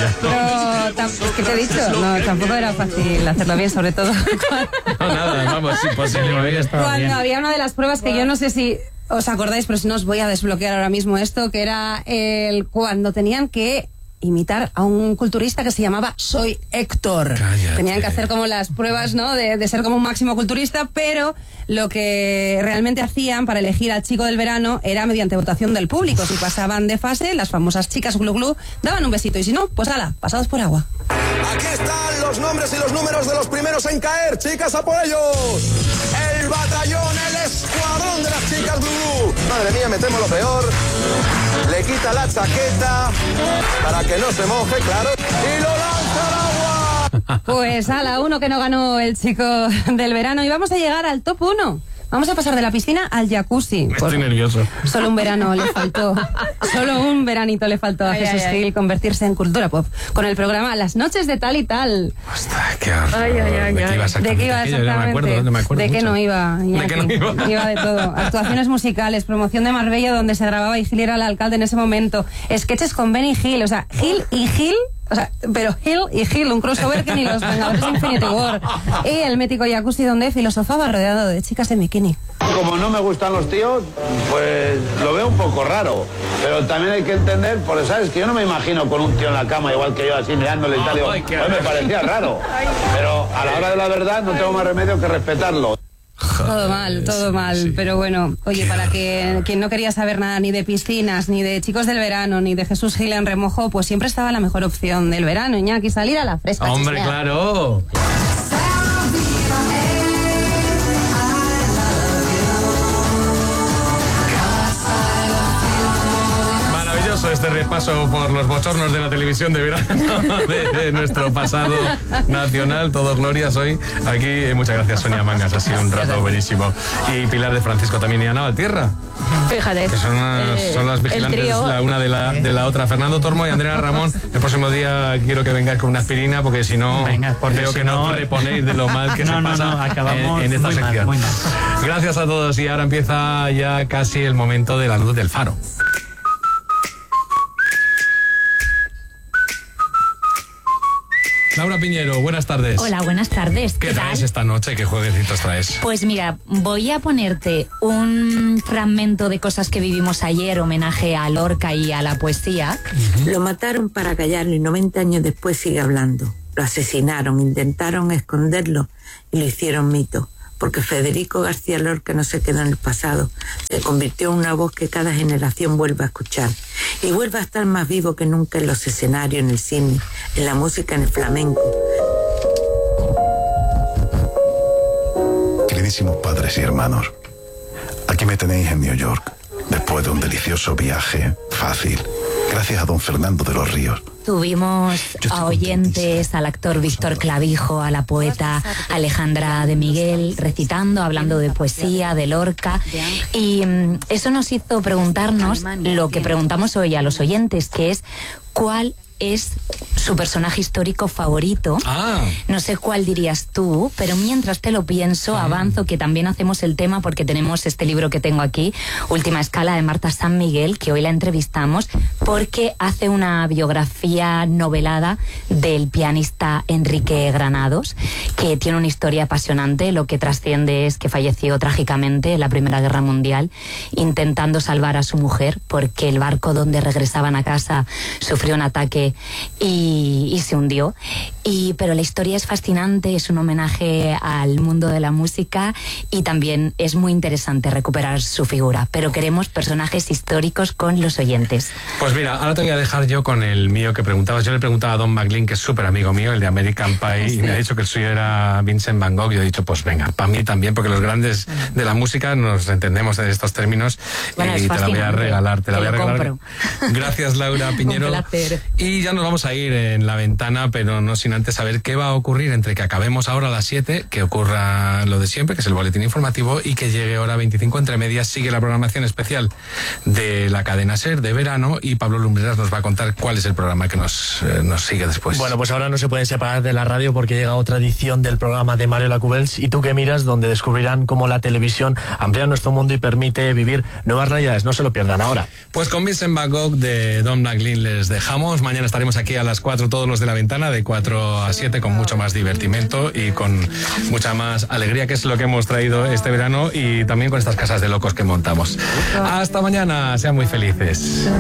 Pero, es que te he dicho, no, tampoco era fácil hacerlo bien, sobre todo No, nada, vamos, imposible. cuando había una de las pruebas que yo no sé si os acordáis, pero si no os voy a desbloquear ahora mismo esto, que era cuando tenían que imitar a un culturista que se llamaba Soy Héctor. Cállate. Tenían que hacer como las pruebas, ¿no? De ser como un máximo culturista, pero lo que realmente hacían para elegir al chico del verano era mediante votación del público. Si pasaban de fase, las famosas chicas glu glu daban un besito, y si no, pues ala, pasados por agua. Aquí están los nombres y los números de los primeros en caer. Chicas, a por ellos. El batallón, el escuadrón de las chicas Blue. Madre mía, me temo lo peor. Le quita la chaqueta para que no se moje, claro, y lo lanza al agua. Pues ala, uno que no ganó el chico del verano. Y vamos a llegar al top 1. Vamos a pasar de la piscina al jacuzzi. Estoy nervioso. Solo un verano le faltó. Solo un veranito le faltó a Jesús Gil convertirse en cultura pop con el programa Las Noches de Tal y Tal. Ostras, qué horror. ¿De qué iba exactamente? No me acuerdo ¿De qué mucho. no iba? ¿De qué no iba? Iba de todo. Actuaciones musicales, promoción de Marbella donde se grababa y Gil era el alcalde en ese momento. Sketches con Benny Hill, o sea, Gil y Gil. O sea, pero Hill y Hill, un crossover que ni los Vengadores de Infinity War. Y el mítico jacuzzi donde filosofaba rodeado de chicas en bikini. Como no me gustan los tíos, pues lo veo un poco raro. Pero también hay que entender, porque sabes que yo no me imagino con un tío en la cama igual que yo así mirándole y tal. Digo, pues me parecía raro. Pero a la hora de la verdad no tengo más remedio que respetarlo. Todo mal, pero bueno, oye, para que quien no quería saber nada ni de piscinas, ni de chicos del verano, ni de Jesús Gil en remojo, pues siempre estaba la mejor opción del verano, Iñaki, salir a la fresca. Hombre, chismear. claro. Maravilloso este repaso por los bochornos de la televisión de verano de nuestro pasado nacional. Todo glorias hoy aquí. Muchas gracias, Sonia Mangas, ha sido un rato buenísimo. Y Pilar de Francisco también, y Ana Valtierra, Fíjate. que son las vigilantes, trío. la una de la otra. Fernando Tormo y Andrea Ramón, el próximo día quiero que vengáis con una aspirina, porque si no, Venga, porque creo si que no no- reponéis de lo mal que se pasa acabamos en esta muy mal, sección. muy mal. Gracias a todos, y ahora empieza ya casi el momento de la luz del faro. Laura Piñero, buenas tardes. Hola, buenas tardes. ¿Qué traes esta noche? ¿Qué jueguecitos traes? Pues mira, voy a ponerte un fragmento de cosas que vivimos ayer, homenaje a Lorca y a la poesía. Lo mataron para callarlo y 90 años después sigue hablando. Lo asesinaron, intentaron esconderlo y lo hicieron mito. Porque Federico García Lorca no se quedó en el pasado. Se convirtió en una voz que cada generación vuelve a escuchar. Y vuelve a estar más vivo que nunca en los escenarios, en el cine, en la música, en el flamenco. Queridísimos padres y hermanos, aquí me tenéis en New York, después de un delicioso viaje fácil, gracias a don Fernando de los Ríos. Tuvimos a oyentes, al actor Víctor Clavijo, a la poeta Alejandra de Miguel, recitando, hablando de poesía, de Lorca. Y eso nos hizo preguntarnos lo que preguntamos hoy a los oyentes, que es ¿cuál es su personaje histórico favorito? No sé cuál dirías tú, pero mientras te lo pienso, avanzo que también hacemos el tema, porque tenemos este libro que tengo aquí, Última Escala, de Marta San Miguel, que hoy la entrevistamos porque hace una biografía novelada del pianista Enrique Granados, que tiene una historia apasionante. Lo que trasciende es que falleció trágicamente en la Primera Guerra Mundial intentando salvar a su mujer, porque el barco donde regresaban a casa sufrió un ataque y se hundió. Pero la historia es fascinante, es un homenaje al mundo de la música y también es muy interesante recuperar su figura. Pero queremos personajes históricos con los oyentes. Pues mira, ahora te voy a dejar yo con el mío que preguntabas. Yo le preguntaba a Don McLean, que es súper amigo mío, el de American Pie, y me ha dicho que el suyo era Vincent Van Gogh. Yo he dicho, pues venga, para mí también, porque los grandes de la música nos entendemos en estos términos. Bueno, y es te la voy a regalar, Te lo compro. Gracias, Laura Piñero. Un placer. Y ya nos vamos a ir en la ventana, pero no sin antes saber qué va a ocurrir entre que acabemos ahora a las 7, que ocurra lo de siempre, que es el boletín informativo, y que llegue hora 25 entre medias. Sigue la programación especial de la cadena SER de verano, y Pablo Lumbreras nos va a contar cuál es el programa que nos sigue después. Bueno, pues ahora no se pueden separar de la radio, porque llega otra edición del programa de Mario Lacubels, y tú que miras, donde descubrirán cómo la televisión amplía nuestro mundo y permite vivir nuevas realidades. No se lo pierdan ahora. Pues con Vincent Van Gogh de Don McLean les dejamos. Mañana estaremos aquí a las 4 todos los de La Ventana, de 4 a 7, con mucho más divertimento y con mucha más alegría, que es lo que hemos traído este verano, y también con estas casas de locos que montamos. Hasta mañana, sean muy felices.